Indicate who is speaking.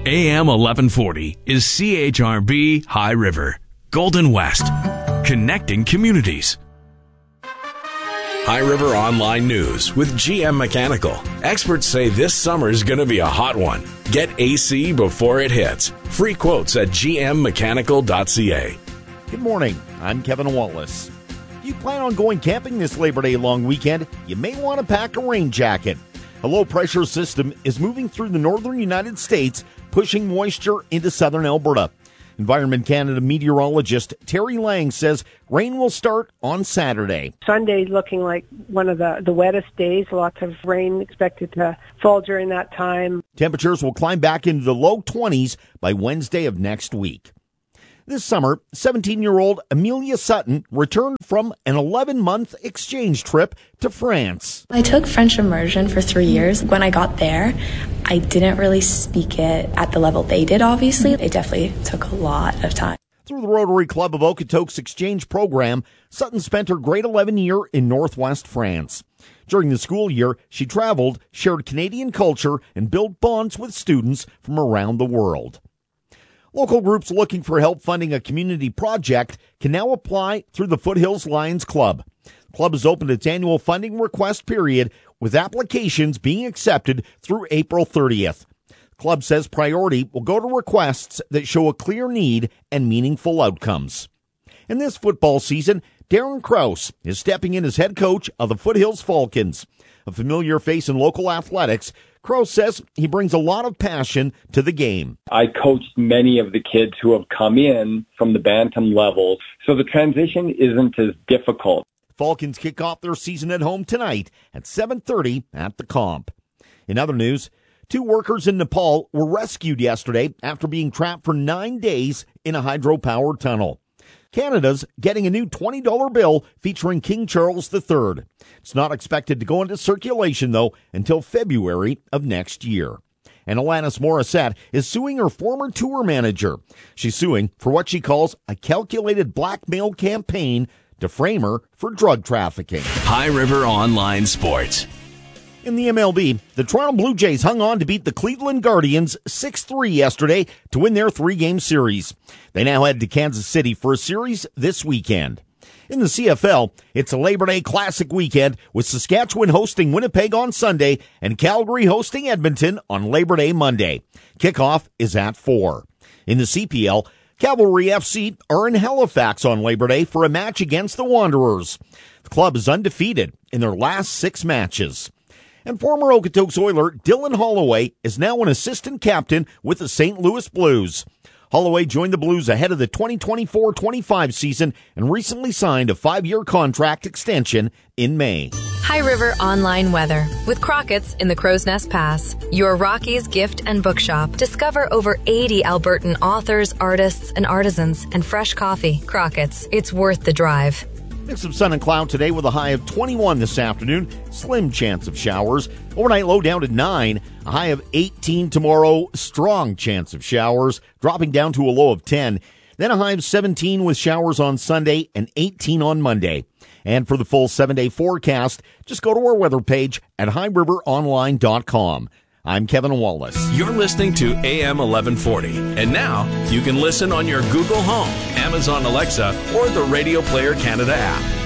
Speaker 1: AM 1140 is CHRB High River, Golden West, connecting communities. High River Online News with GM Mechanical. Experts say this summer's going to be a hot one. Get AC before it hits. Free quotes at gmmechanical.ca.
Speaker 2: Good morning. I'm Kevin Wallace. If you plan on going camping this Labor Day long weekend, you may want to pack a rain jacket. A low-pressure system is moving through the northern United States, pushing moisture into southern Alberta. Environment Canada meteorologist Terry Lang says rain will start on Saturday.
Speaker 3: Sunday's looking like one of the wettest days. Lots of rain expected to fall during that time.
Speaker 2: Temperatures will climb back into the low 20s by Wednesday of next week. This summer, 17-year-old Amelia Sutton returned from an 11-month exchange trip to France.
Speaker 4: I took French immersion for 3 years. When I got there, I didn't really speak it at the level they did, obviously. It definitely took a lot of time.
Speaker 2: Through the Rotary Club of Okotoks exchange program, Sutton spent her grade 11 year in northwest France. During the school year, she traveled, shared Canadian culture, and built bonds with students from around the world. Local groups looking for help funding a community project can now apply through the Foothills Lions Club. The club has opened its annual funding request period, with applications being accepted through April 30th. The club says priority will go to requests that show a clear need and meaningful outcomes. In this football season, Darren Krause is stepping in as head coach of the Foothills Falcons. A familiar face in local athletics, Krause says he brings a lot of passion to the game.
Speaker 5: I coached many of the kids who have come in from the bantam level, so the transition isn't as difficult.
Speaker 2: Falcons kick off their season at home tonight at 7:30 at the Comp. In other news, 2 workers in Nepal were rescued yesterday after being trapped for 9 days in a hydro-powered tunnel. Canada's getting a new $20 bill featuring King Charles III. It's not expected to go into circulation, though, until February of next year. And Alanis Morissette is suing her former tour manager. She's suing for what she calls a calculated blackmail campaign to frame her for drug trafficking.
Speaker 1: High River Online Sports.
Speaker 2: In the MLB, the Toronto Blue Jays hung on to beat the Cleveland Guardians 6-3 yesterday to win their 3-game series. They now head to Kansas City for a series this weekend. In the CFL, it's a Labor Day Classic weekend with Saskatchewan hosting Winnipeg on Sunday and Calgary hosting Edmonton on Labor Day Monday. Kickoff is at 4. In the CPL, Cavalry FC are in Halifax on Labor Day for a match against the Wanderers. The club is undefeated in their last 6 matches. And former Okotoks Oiler Dylan Holloway is now an assistant captain with the St. Louis Blues. Holloway joined the Blues ahead of the 2024-25 season and recently signed a 5-year contract extension in May.
Speaker 6: High River Online Weather with Crockett's in the Crow's Nest Pass, your Rockies gift and bookshop. Discover over 80 Albertan authors, artists, and artisans, and fresh coffee. Crockett's, it's worth the drive.
Speaker 2: Mix of sun and cloud today with a high of 21 this afternoon. Slim chance of showers. Overnight low down to 9. A high of 18 tomorrow. Strong chance of showers. Dropping down to a low of 10. Then a high of 17 with showers on Sunday and 18 on Monday. And for the full 7-day forecast, just go to our weather page at highriveronline.com. I'm Kevin Wallace.
Speaker 1: You're listening to AM 1140. And now you can listen on your Google Home, Amazon Alexa, or the Radio Player Canada app.